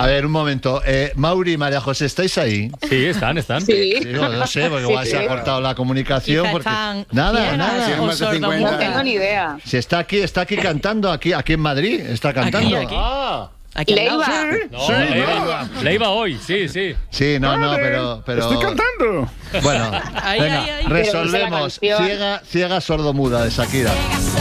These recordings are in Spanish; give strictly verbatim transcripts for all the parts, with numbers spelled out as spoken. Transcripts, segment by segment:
A ver, un momento. Eh, Mauri y María José, ¿estáis ahí? Sí, están, están. Sí. Digo, no sé, porque igual Sí, se sí. ha cortado la comunicación. Quizá Porque... están Nada, ciegas nada. o más de cincuenta. No tengo ni idea. Si está aquí, está aquí cantando, aquí, aquí en Madrid, está cantando. aquí. Ah. Aquí al lado. Leiva. No, Sí, Leiva, Leiva hoy, sí, sí. Sí, no, no, pero, pero... Estoy cantando. Bueno, Ahí, venga, ahí, ahí. resolvemos. Pero dice la canción. Ciega, ciega sordomuda de Shakira.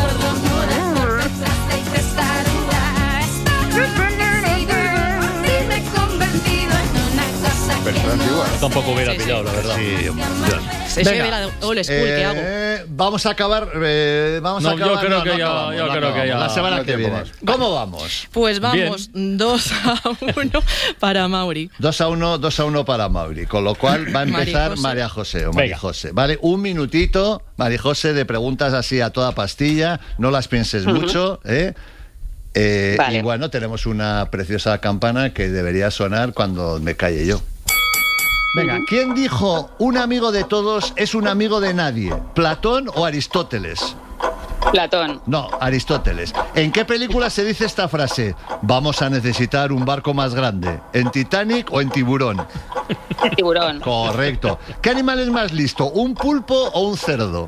Pero es antigua. Tampoco hubiera Sí, sí. pillado, la verdad. Sí, Se Venga. lleve la old school que hago. Eh, vamos a acabar. Eh, vamos No, a yo acabar. creo no, que no ya- acabamos, yo no creo que acabamos. ya- La semana no que tiempo viene. más. ¿Cómo vamos? Pues vamos, dos a uno para Mauri. dos a uno, dos a uno para Mauri. Con lo cual va a empezar María María José. José o María Venga. José. Vale, un minutito, María José, de preguntas así a toda pastilla. No las pienses mucho, ¿eh? Eh, Vale. Y bueno, tenemos una preciosa campana que debería sonar cuando me calle yo. Venga, ¿quién dijo un amigo de todos es un amigo de nadie? ¿Platón o Aristóteles? Platón. No, Aristóteles. ¿En qué película se dice esta frase? Vamos a necesitar un barco más grande. ¿En Titanic o en Tiburón? Tiburón. Correcto. ¿Qué animal es más listo? ¿Un pulpo o un cerdo?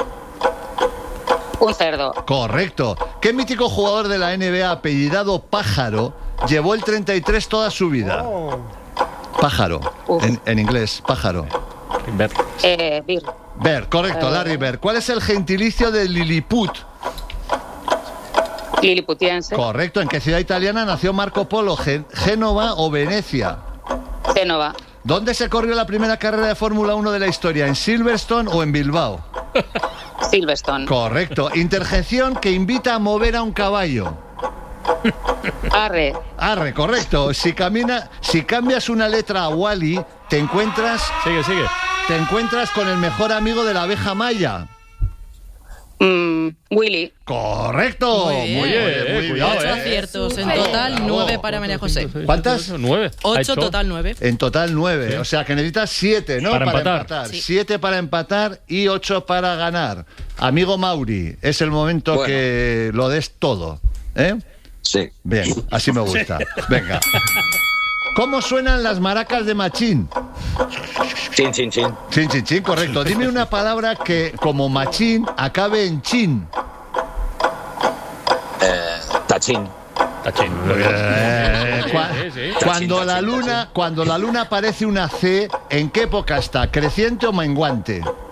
Un cerdo. Correcto. ¿Qué mítico jugador de la N B A apellidado Pájaro llevó el treinta y tres toda su vida? Pájaro. Uf. En, en inglés, pájaro. Ver. Eh, Bir. Bird, correcto, Larry Bird. ¿Cuál es el gentilicio de Lilliput? Liliputiense. Correcto. ¿En qué ciudad italiana nació Marco Polo? Gen- ¿Génova o Venecia? Génova. ¿Dónde se corrió la primera carrera de Fórmula uno de la historia? ¿En Silverstone o en Bilbao? Silverstone. Correcto. Interjección que invita a mover a un caballo. Arre. Arre, correcto. Si camina, si cambias una letra a Wally, te encuentras, Sigue, sigue. te encuentras con el mejor amigo de la abeja maya. Mm, Willy. Correcto. Muy bien. Muy bien, Eh, muy cuidado, bien. Ocho eh. aciertos. En Bravo, total, bravo. nueve para María José. ¿Cuántas? Nueve. ¿Ha Ocho, hecho? total, nueve. En total nueve. Sí. O sea que necesitas siete, ¿no? Para empatar. Sí. Siete para empatar y ocho para ganar. Amigo Mauri, es el momento Bueno. que lo des todo. ¿Eh? Sí. Bien, así me gusta. Venga. ¿Cómo suenan las maracas de Machín? Chin, chin, chin. Chin, chin, chin, correcto. Dime una palabra que, como machín, acabe en chin. Eh, tachín. Tachín. Eh, Sí, cua- sí, sí. Cuando Tachín, la tachín, luna, cuando la luna parece una C, ¿en qué época está? ¿Creciente o menguante?